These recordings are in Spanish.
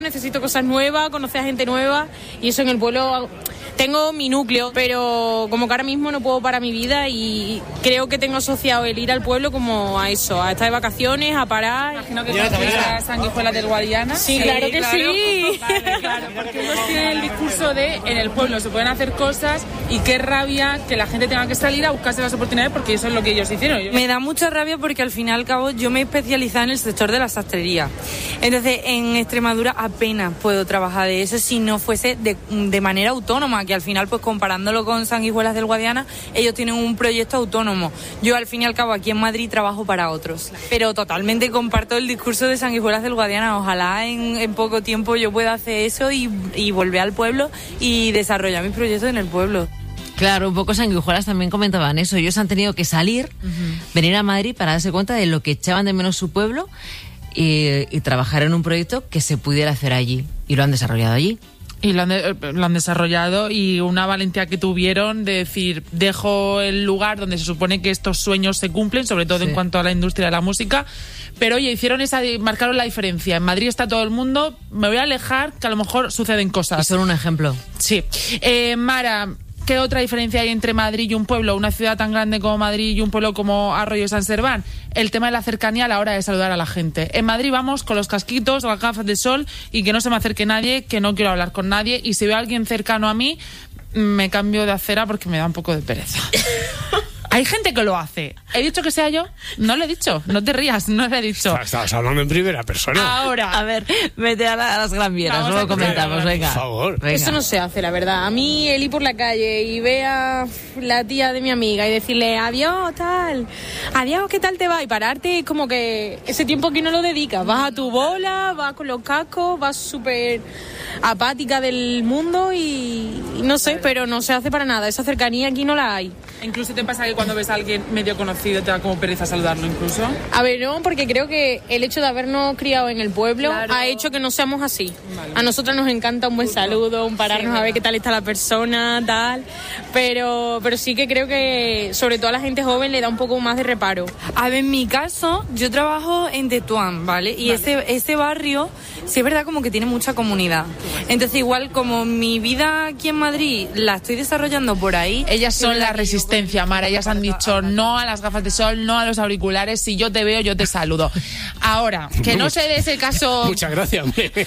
Necesito cosas nuevas, conocer a gente nueva y eso en el pueblo. Tengo mi núcleo, pero como que ahora mismo no puedo parar mi vida y creo que tengo asociado el ir al pueblo como a eso, a estar de vacaciones, a parar. Imagino que conoces a Sanguijuelas del Guadiana. Sí, claro que sí. Vale, claro, porque ellos tienen el discurso de en el pueblo se pueden hacer cosas y qué rabia que la gente tenga que salir a buscarse las oportunidades porque eso es lo que ellos hicieron. Me da mucha rabia porque al fin y al cabo yo me he especializado en el sector de la sastrería. Entonces en Extremadura apenas puedo trabajar de eso si no fuese de manera autónoma, que al final pues comparándolo con Sanguijuelas del Guadiana, ellos tienen un proyecto autónomo. Yo al fin y al cabo aquí en Madrid trabajo para otros, pero totalmente comparto el discurso de Sanguijuelas del Guadiana. Ojalá en poco tiempo yo pueda hacer eso y volver al pueblo y desarrollar mis proyectos en el pueblo. Claro, un poco Sanguijuelas también comentaban eso. Ellos han tenido que salir, venir a Madrid para darse cuenta de lo que echaban de menos su pueblo y trabajar en un proyecto que se pudiera hacer allí. Y lo han desarrollado allí. Y lo han desarrollado y una valentía que tuvieron de decir, dejo el lugar donde se supone que estos sueños se cumplen, sobre todo en cuanto a la industria de la música, pero oye, marcaron la diferencia. En Madrid está todo el mundo, me voy a alejar, que a lo mejor suceden cosas. Y son un ejemplo. Sí. Mara, ¿qué otra diferencia hay entre Madrid y un pueblo, una ciudad tan grande como Madrid y un pueblo como Arroyo de San Serván? El tema de la cercanía a la hora de saludar a la gente. En Madrid vamos con los casquitos, las gafas de sol y que no se me acerque nadie, que no quiero hablar con nadie y si veo a alguien cercano a mí, me cambio de acera porque me da un poco de pereza. Hay gente que lo hace. ¿He dicho que sea yo? No lo he dicho. No te rías, no lo he dicho. Estabas hablando en primera persona. Ahora. A ver, vete a las Gran Vieras, luego comentamos, venga. Por favor. Venga. Eso no se hace, la verdad. A mí el ir por la calle y ver a la tía de mi amiga y decirle adiós, tal, adiós, ¿qué tal te va? Y pararte es como que ese tiempo que no lo dedicas. Vas a tu bola, vas con los cascos, vas súper apática del mundo y no sé, pero no se hace para nada. Esa cercanía aquí no la hay. Incluso te pasa que cuando ves a alguien medio conocido te da como pereza saludarlo incluso. A ver, no, porque creo que el hecho de habernos criado en el pueblo ha hecho que no seamos así. Vale. A nosotros nos encanta un buen saludo, un pararnos a ver qué tal está la persona, tal. Pero sí que creo que sobre todo a la gente joven le da un poco más de reparo. A ver, en mi caso, yo trabajo en Tetuán, ¿vale? Y ese barrio, sí es verdad como que tiene mucha comunidad. Entonces igual como mi vida aquí en Madrid la estoy desarrollando por ahí. Ellas son la resistencia, Mara. Ellas han dicho no a las gafas de sol, no a los auriculares. Si yo te veo, yo te saludo. Ahora, que no se dé ese caso... Muchas gracias.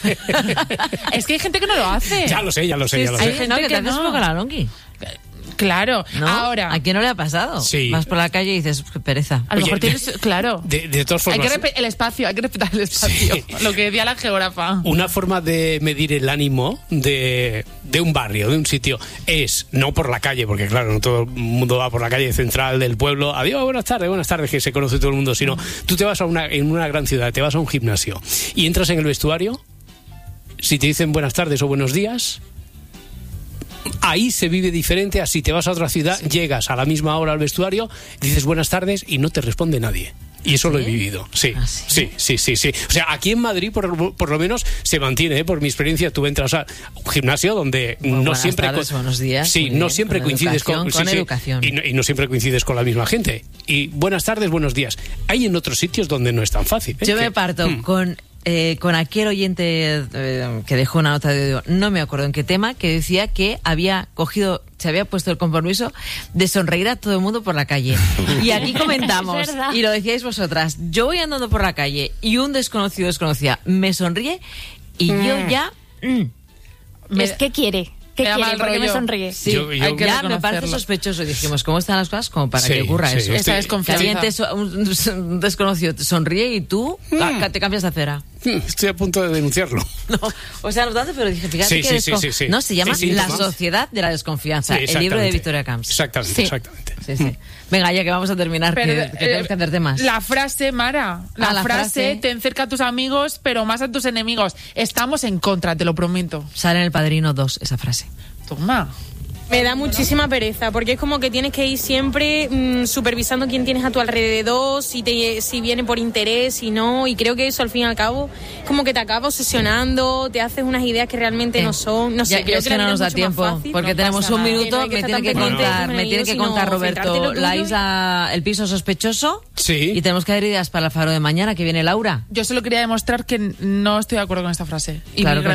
Es que hay gente que no lo hace. Ya lo sé. Hay gente que te haces un poco la longi. Claro, ¿no? Ahora. ¿A quién no le ha pasado? Sí. Vas por la calle y dices, qué pereza. A lo mejor tienes... Claro. De todas formas... Hay que respetar el espacio. Sí. Lo que decía la geógrafa. Una forma de medir el ánimo de un barrio, de un sitio, es no por la calle, porque claro, no todo el mundo va por la calle central del pueblo, adiós, buenas tardes, que se conoce todo el mundo, sino tú te vas en una gran ciudad, te vas a un gimnasio y entras en el vestuario, si te dicen buenas tardes o buenos días... Ahí se vive diferente a si te vas a otra ciudad, llegas a la misma hora al vestuario, dices buenas tardes y no te responde nadie. Y eso lo he vivido, sí. O sea, aquí en Madrid por lo menos se mantiene, por mi experiencia, tú entras a un gimnasio donde no siempre... buenos días. Sí, no siempre coincides con educación. Y no siempre coincides con la misma gente. Y buenas tardes, buenos días. Hay en otros sitios donde no es tan fácil. Yo me parto con aquel oyente que dejó una nota de audio, no me acuerdo en qué tema, que decía que se había puesto el compromiso de sonreír a todo el mundo por la calle. Y aquí comentamos, y lo decíais vosotras, yo voy andando por la calle y un desconocida me sonríe y yo ya... ¿Qué quiere? ¿Qué quiere? ¿Por qué me sonríe? Sí, hay que me parece sospechoso. Dijimos, ¿cómo están las cosas? Como para que ocurra eso. Esa desconfianza. Un desconocido te sonríe y tú te cambias de acera. Estoy a punto de denunciarlo. No, o sea, no tanto, pero dije, fíjate que no, se llama La Sociedad de la Desconfianza, el libro de Victoria Camps. Exactamente. Sí. Venga, ya que vamos a terminar, que tenemos que hacerte más. La frase, Mara, la frase te encerca a tus amigos, pero más a tus enemigos. Estamos en contra, te lo prometo. Sale en El Padrino 2 esa frase. Toma. Me da muchísima pereza, porque es como que tienes que ir siempre supervisando quién tienes a tu alrededor, si viene por interés, si no, y creo que eso al fin y al cabo como que te acaba obsesionando, te haces unas ideas que realmente no son, no sé, creo que no nos da tiempo, porque tenemos un minuto, me tiene que contar Roberto la isla, el piso sospechoso, y tenemos que dar ideas para el faro de mañana, que viene Laura. Yo solo quería demostrar que no estoy de acuerdo con esta frase. Claro que